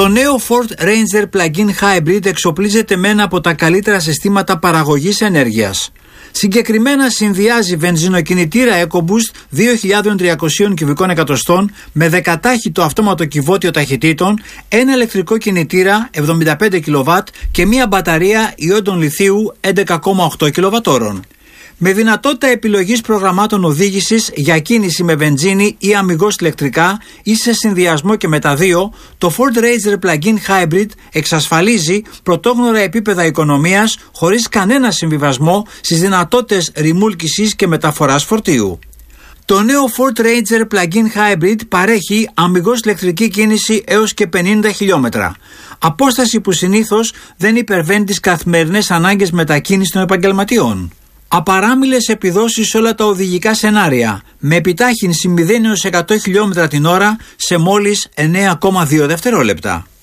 Το νέο Ford Ranger Plug-in Hybrid εξοπλίζεται με ένα από τα καλύτερα συστήματα παραγωγής ενέργειας. Συγκεκριμένα συνδυάζει βενζινοκινητήρα EcoBoost 2.300 κυβικών εκατοστών με δεκατάχυτο αυτόματο κυβότιο ταχυτήτων, ένα ηλεκτρικό κινητήρα 75 kW και μία μπαταρία ιόντων λιθίου 11,8 kWh. Με δυνατότητα επιλογής προγραμμάτων οδήγησης για κίνηση με βενζίνη ή αμιγώς ηλεκτρικά ή σε συνδυασμό και με τα δύο, το Ford Ranger Plug-in Hybrid εξασφαλίζει πρωτόγνωρα επίπεδα οικονομίας χωρίς κανένα συμβιβασμό στις δυνατότητες ρημούλκησης και μεταφοράς φορτίου. Το νέο Ford Ranger Plug-in Hybrid παρέχει αμιγώς ηλεκτρική κίνηση έως και 50 χιλιόμετρα. Απόσταση που συνήθως δεν υπερβαίνει τις καθημερινές ανάγκες μετακίνησης των επαγγελματιών. Απαράμιλες επιδόσεις σε όλα τα οδηγικά σενάρια, με επιτάχυνση 0 έως 100 χιλιόμετρα την ώρα σε μόλις 9,2 δευτερόλεπτα.